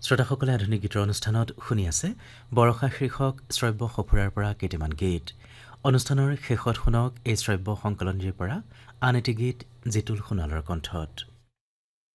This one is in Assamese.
শ্ৰোতাসকলে আধুনিক গীতৰ অনুষ্ঠানত শুনি আছে বৰষা শীৰ্ষক শ্ৰব্য সফুৰাৰ পৰা কেইটামান গীত। অনুষ্ঠানৰ শেষত শুনক এই শ্ৰব্য সংকলনটিৰ পৰা আন এটি গীত জিতুল সোণোৱালৰ কণ্ঠত।